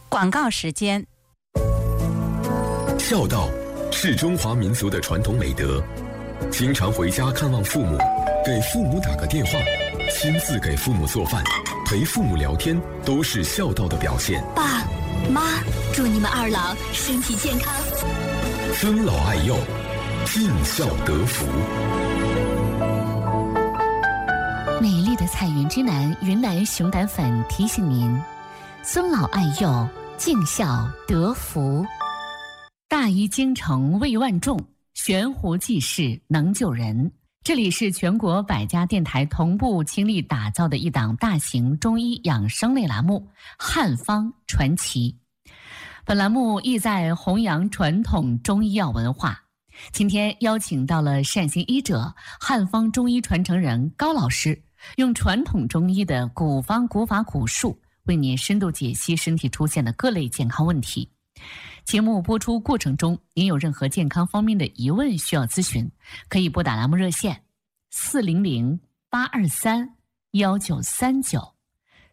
广告时间。 孝道是中华民族的传统美德，经常回家看望父母，给父母打个电话，亲自给父母做饭，陪父母聊天，都是孝道的表现。 爸妈，祝你们二老身体健康， 尊老爱幼，尽孝得福。 美丽的彩云之南云南熊胆粉提醒您：尊老爱幼，尽孝得福。大医精诚为万众，悬壶济世能救人。这里是全国100家电台同步倾力打造的一档大型中医养生类栏目《汉方传奇》。本栏目意在弘扬传统中医药文化。今天邀请到了善心医者、汉方中医传承人高老师，用传统中医的古方古法古术，为您深度解析身体出现的各类健康问题。节目播出过程中，您有任何健康方面的疑问需要咨询，可以拨打栏目热线400-823-1939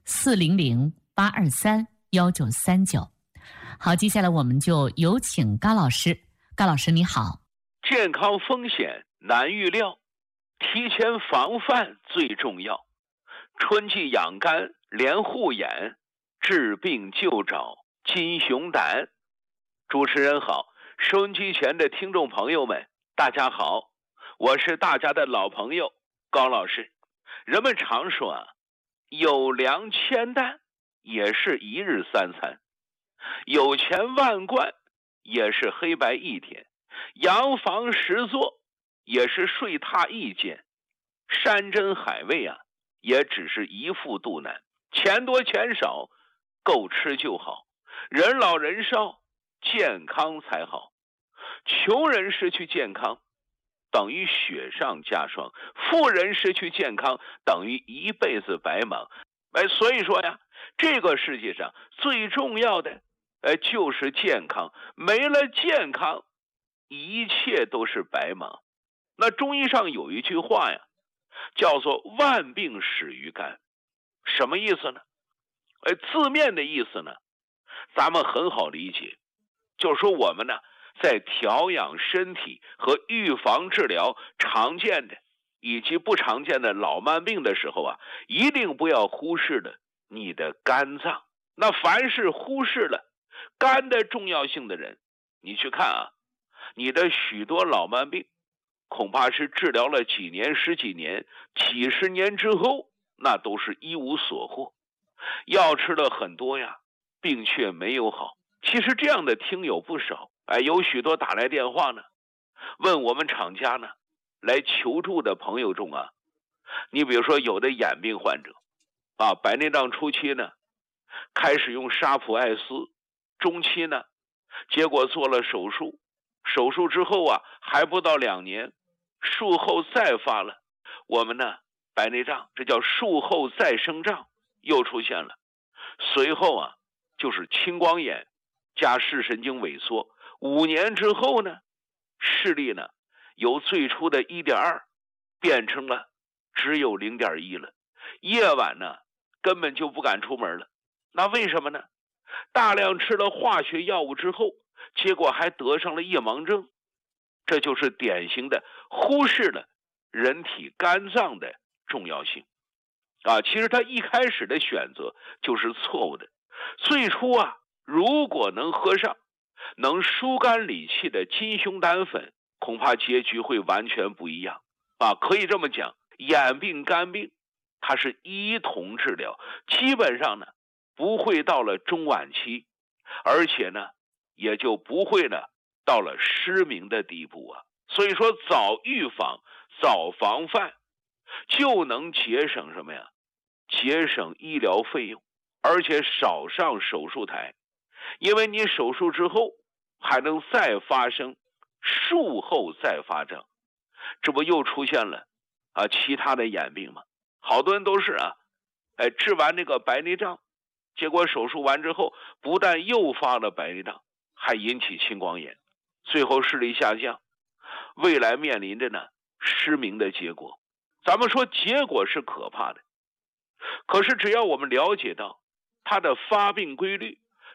400-823-1939。好，接下来我们就有请高老师。高老师你好。 健康风险难预料，提前防范最重要。春季养肝连护眼，治病就找金熊胆。主持人好，收音机前的听众朋友们大家好，我是大家的老朋友高老师。人们常说啊，有粮千担也是一日三餐，有钱万贯也是黑白一天，洋房10座也是睡榻一间，山珍海味啊也只是一副肚腩，钱多钱少够吃就好，人老人少健康才好。穷人失去健康等于雪上加霜，富人失去健康等于一辈子白忙。所以说呀，这个世界上最重要的就是健康，没了健康一切都是白忙。那中医上有一句话呀，叫做万病始于肝。什么意思呢？字面的意思呢，咱们很好理解，就是说我们呢在调养身体和预防治疗常见的以及不常见的老慢病的时候啊，一定不要忽视了你的肝脏。那凡是忽视了肝的重要性的人，你去看啊，你的许多老慢病恐怕是治疗了几年、10几年、几十年之后，那都是一无所获。药吃了很多呀，病却没有好。其实这样的听友不少，有许多打来电话呢，问我们厂家呢来求助的朋友中啊，你比如说有的眼病患者啊，白内障初期呢开始用沙普艾斯，中期呢结果做了手术，手术之后啊还不到2年，术后再发了我们呢白内障，这叫术后再生障又出现了。随后啊就是青光眼加视神经萎缩，5年之后呢，视力呢由最初的 1.2 变成了只有 0.1 了，夜晚呢根本就不敢出门了。那为什么呢？大量吃了化学药物之后，结果还得上了夜盲症。这就是典型的忽视了人体肝脏的重要性啊！其实他一开始的选择就是错误的。最初啊，如果能喝上能疏肝理气的金熊胆粉，恐怕结局会完全不一样啊！可以这么讲，眼病、肝病它是一同治疗，基本上呢不会到了中晚期，而且呢也就不会呢到了失明的地步啊。所以说早预防、早防范就能节省什么呀？节省医疗费用，而且少上手术台。因为你手术之后还能再发生术后再发症，这不又出现了其他的眼病吗？好多人都是治完这个白内障，结果手术完之后不但诱发了白内障，还引起青光眼，最后视力下降，未来面临着呢失明的结果。咱们说结果是可怕的，可是只要我们了解到它的发病规律，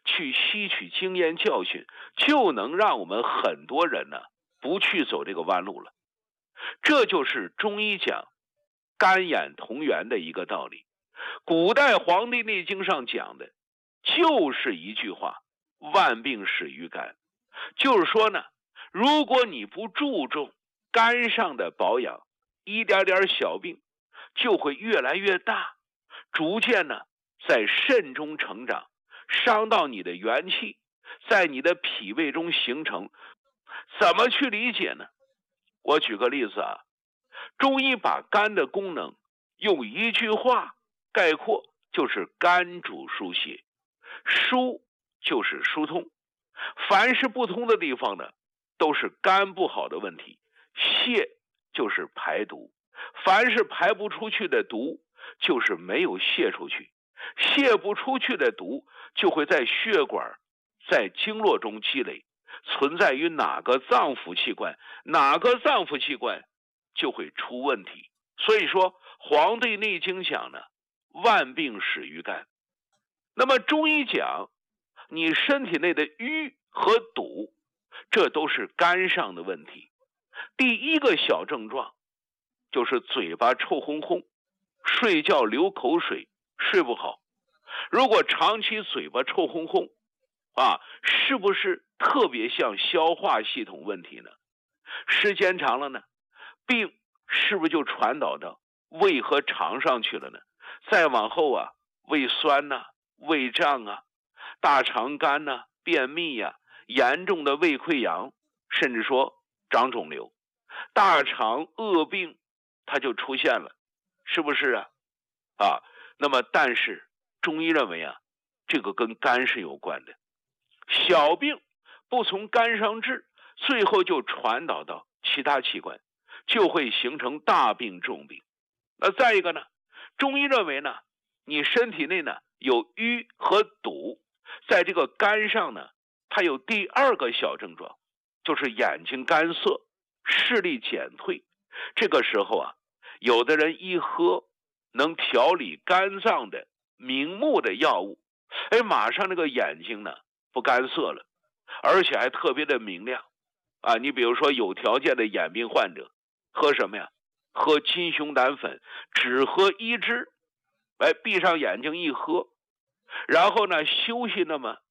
去吸取经验教训，就能让我们很多人呢不去走这个弯路了。这就是中医讲肝眼同源的一个道理。古代《黄帝内经》上讲的就是一句话：万病始于肝。就是说呢，如果你不注重肝上的保养，一点点小病就会越来越大，逐渐呢在肾中成长，伤到你的元气，在你的脾胃中形成。怎么去理解呢？我举个例子啊，中医把肝的功能用一句话概括，就是肝主疏泄。疏就是疏通，凡是不通的地方呢，都是肝不好的问题。泄就是排毒，凡是排不出去的毒，就是没有泄出去。泄不出去的毒就会在血管、在经络中积累，存在于哪个脏腑器官，哪个脏腑器官就会出问题。所以说《黄帝内经》讲呢，万病始于肝。那么中医讲，你身体内的瘀和堵，这都是肝上的问题。第一个小症状就是嘴巴臭烘烘，睡觉流口水，睡不好。如果长期嘴巴臭烘烘是不是特别像消化系统问题呢？时间长了呢，病是不是就传导到胃和肠上去了呢？再往后胃酸胃胀大肠干便秘严重的胃溃疡，甚至说长肿瘤，大肠恶病它就出现了，是不是那么但是中医认为这个跟肝是有关的。小病不从肝上治，最后就传导到其他器官，就会形成大病重病。再一个呢，中医认为呢，你身体内呢有瘀和堵，在这个肝上呢，它有第二个小症状，就是眼睛干涩，视力减退。这个时候有的人一喝能调理肝脏的明目的药物，马上那个眼睛呢不干涩了，而且还特别的明亮你比如说有条件的眼病患者喝什么呀？喝金熊胆粉，只喝一支，闭上眼睛一喝，然后呢休息那么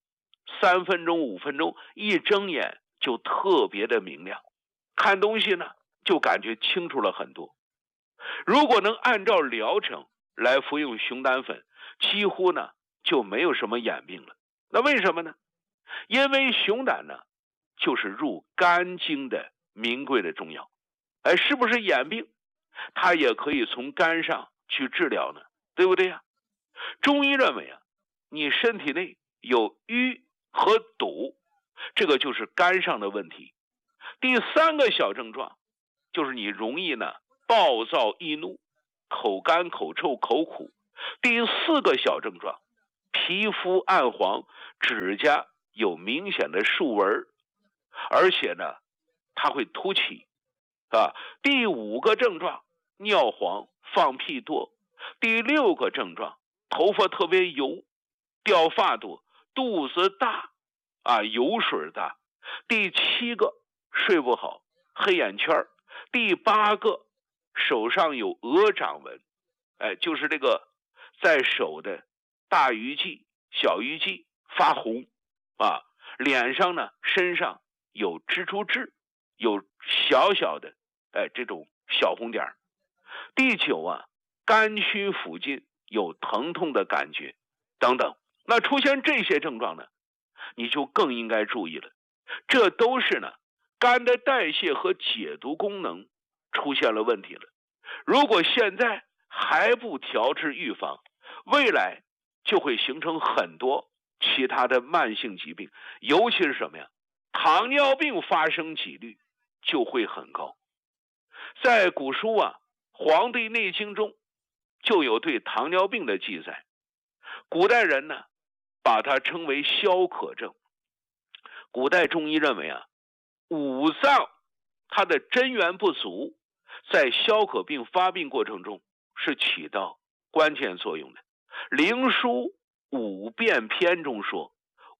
3分钟5分钟，一睁眼就特别的明亮，看东西呢就感觉清楚了很多。如果能按照疗程来服用熊胆粉，几乎呢就没有什么眼病了。那为什么呢？因为熊胆呢就是入肝经的名贵的中药，是不是眼病它也可以从肝上去治疗呢？对不对呀？中医认为你身体内有瘀和堵，这个就是肝上的问题。第三个小症状就是你容易呢暴躁易怒，口干口臭口苦。第四个小症状，皮肤暗黄，指甲有明显的竖纹，而且呢它会凸起第五个症状，尿黄放屁多。第六个症状，头发特别油，掉发多，肚子大油水大。第七个，睡不好，黑眼圈。第八个，手上有鹅掌纹，就是这个在手的大鱼际小鱼际发红脸上呢身上有蜘蛛痣，有小小的这种小红点。第九肝区附近有疼痛的感觉等等。那出现这些症状呢，你就更应该注意了，这都是呢肝的代谢和解毒功能出现了问题了。如果现在还不调治预防，未来就会形成很多其他的慢性疾病，尤其是什么呀？糖尿病发生几率就会很高。在古书《黄帝内经》中就有对糖尿病的记载，古代人呢把它称为消渴症。古代中医认为五脏它的真元不足，在消渴病发病过程中是起到关键作用的。灵枢五变篇中说，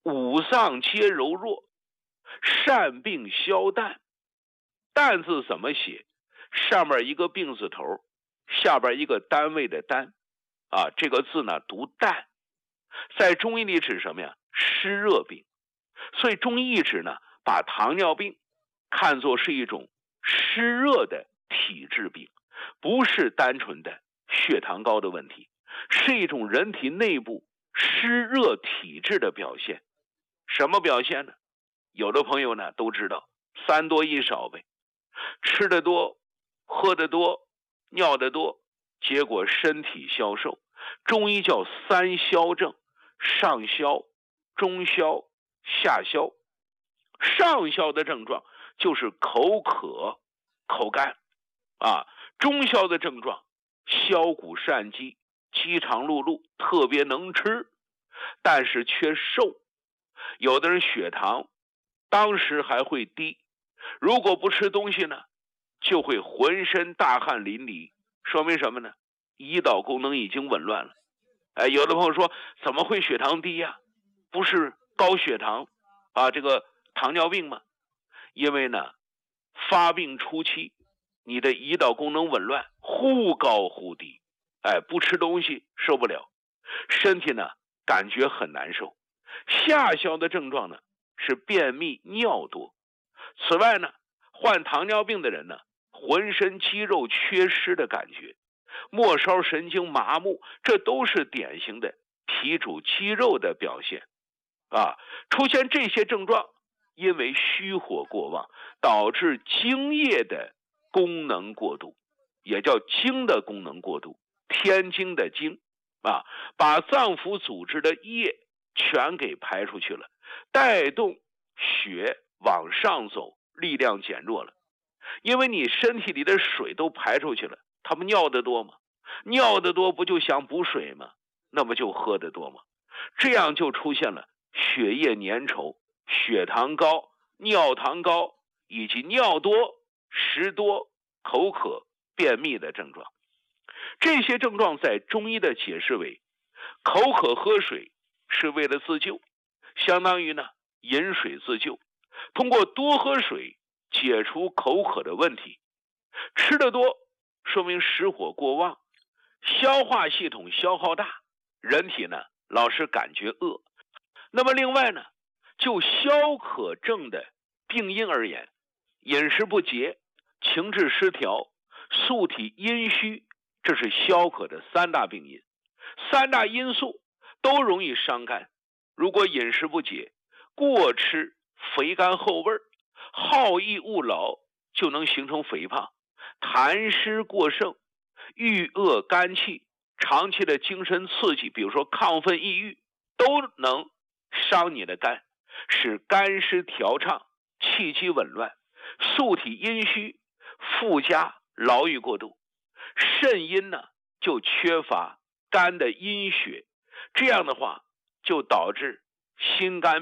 五脏皆柔弱，善病消淡。淡字怎么写？上面一个病字头，下边一个单位的单这个字呢读淡，在中医里指什么呀？湿热病。所以中医一直呢把糖尿病看作是一种湿热的体质病，不是单纯的血糖高的问题，是一种人体内部湿热体质的表现。什么表现呢？有的朋友呢都知道3多1少呗，吃得多，喝得多，尿得多，结果身体消瘦。中医叫3消症，上消、中消、下消。上消的症状就是口渴、口干中消的症状消谷善饥，饥肠辘辘，特别能吃，但是却瘦。有的人血糖当时还会低，如果不吃东西呢，就会浑身大汗淋漓，说明什么呢？胰岛功能已经紊乱了。有的朋友说怎么会血糖低呀？不是高血糖这个糖尿病吗？因为呢发病初期你的胰岛功能紊乱，忽高忽低，不吃东西受不了，身体呢感觉很难受。下消的症状呢是便秘尿多。此外呢，患糖尿病的人呢浑身肌肉缺失的感觉，末梢神经麻木，这都是典型的脾主肌肉的表现出现这些症状，因为虚火过旺，导致精液的功能过度，也叫精的功能过度，天经的精把脏腑组织的液全给排出去了，带动血往上走，力量减弱了。因为你身体里的水都排出去了，他们尿得多吗？尿得多不就想补水吗？那么就喝得多吗？这样就出现了血液粘稠、血糖高、尿糖高以及尿多、食多、口渴、便秘的症状。这些症状在中医的解释为，口渴喝水是为了自救，相当于呢饮水自救，通过多喝水解除口渴的问题。吃得多说明实火过旺，消化系统消耗大，人体呢老是感觉饿。那么另外呢，就消渴症的病因而言，饮食不节、情志失调、素体阴虚，这是消渴的3大病因。3大因素都容易伤肝。如果饮食不节，过吃肥甘厚味，好逸恶劳，就能形成肥胖。痰湿过盛，郁恶肝气，长期的精神刺激，比如说亢奋抑郁，都能伤你的肝，使肝湿调畅，气机紊乱，素体阴虚，附加劳郁过度。肾阴呢就缺乏肝的阴血，这样的话就导致心肝